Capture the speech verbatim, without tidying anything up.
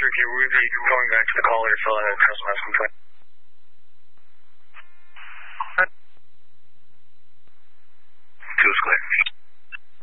Ricky. We'll be going back to the caller to fill out a customized complaint.